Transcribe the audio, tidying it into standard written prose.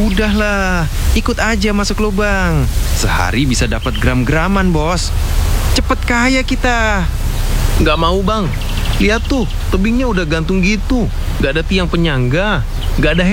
Udahlah, ikut aja masuk lubang. Sehari bisa dapat gram-graman, bos. Cepet kaya kita. Nggak mau bang. Lihat tuh, tebingnya udah gantung gitu. Nggak ada tiang penyangga. Nggak ada